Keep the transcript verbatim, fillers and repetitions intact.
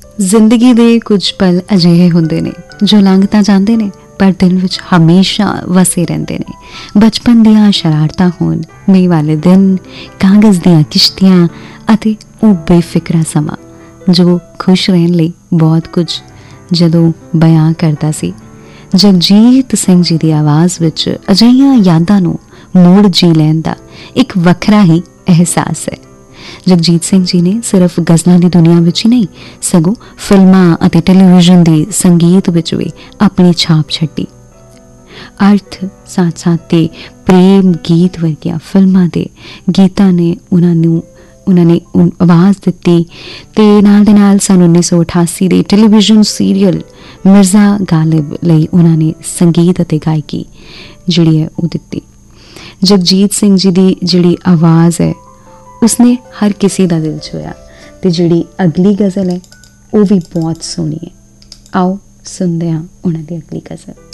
ਜ਼ਿੰਦਗੀ ਦੇ ਕੁਝ ਪਲ ਅਜਿਹੇ ਹੁੰਦੇ ਨੇ ਜੋ ਲੰਘ ਤਾਂ ਜਾਂਦੇ ਨੇ ਪਰ ਦਿਲ ਵਿੱਚ ਹਮੇਸ਼ਾ ਵਸੇ ਰਹਿੰਦੇ ਨੇ। ਬਚਪਨ ਦੀਆਂ ਸ਼ਰਾਰਤਾਂ ਹੋਣ, ਮੀਂਹ ਵਾਲੇ ਦਿਨ, ਕਾਗਜ਼ ਦੀਆਂ ਕਿਸ਼ਤੀਆਂ ਅਤੇ ਉਹ ਬੇਫਿਕਰਾ ਸਮਾਂ ਜੋ ਖੁਸ਼ ਰਹਿਣ ਲਈ ਬਹੁਤ ਕੁਝ ਜਦੋਂ ਬਿਆਨ ਕਰਦਾ ਸੀ। ਜਗਜੀਤ ਸਿੰਘ ਜੀ ਦੀ ਆਵਾਜ਼ ਵਿੱਚ ਅਜਿਹੀਆਂ ਯਾਦਾਂ ਨੂੰ ਮੁੜ ਜੀ ਲੈਣ ਦਾ ਇੱਕ ਵੱਖਰਾ ਹੀ ਅਹਿਸਾਸ ਹੈ। ਜਗਜੀਤ ਸਿੰਘ ਜੀ ਨੇ ਸਿਰਫ ਗਜ਼ਲਾਂ ਦੀ ਦੁਨੀਆ ਵਿੱਚ ਹੀ ਨਹੀਂ ਸਗੋਂ ਫਿਲਮਾਂ ਅਤੇ ਟੈਲੀਵਿਜ਼ਨ ਦੀ ਸੰਗੀਤ ਵਿੱਚ ਵੀ ਆਪਣੀ ਛਾਪ ਛੱਡੀ। ਅਰਥ, ਸਾਥ ਸਾਥ ਤੇ ਪ੍ਰੇਮ ਗੀਤ ਵਰਗੀਆਂ ਫਿਲਮਾਂ ਦੇ ਗੀਤਾਂ ਨੇ ਉਹਨਾਂ ਨੂੰ ਉਹਨਾਂ ਨੇ ਆਵਾਜ਼ ਦਿੱਤੀ ਤੇ ਨਾਲ ਦੇ ਨਾਲ ਸੰਨ ਉੱਨੀ ਸੌ ਅਠਾਸੀ ਦੇ ਟੈਲੀਵਿਜ਼ਨ ਸੀਰੀਅਲ ਮਿਰਜ਼ਾ ਗਾਲਿਬ ਲਈ ਉਹਨਾਂ ਨੇ ਸੰਗੀਤ ਅਤੇ ਗਾਇਕੀ ਜਿਹੜੀ ਹੈ ਉਹ ਦਿੱਤੀ। ਜਗਜੀਤ ਸਿੰਘ ਜੀ ਦੀ ਜਿਹੜੀ ਆਵਾਜ਼ ਹੈ ਉਸਨੇ ਹਰ ਕਿਸੇ ਦਾ ਦਿਲ ਛੋਇਆ ਤੇ ਜਿਹੜੀ ਅਗਲੀ ਗਜ਼ਲ ਹੈ ਉਹ ਵੀ ਬਹੁਤ ਸੋਹਣੀ ਹੈ। ਆਓ ਸੁਣਦੇ ਹਾਂ ਉਹਨਾਂ ਦੀ ਅਗਲੀ ਗਜ਼ਲ।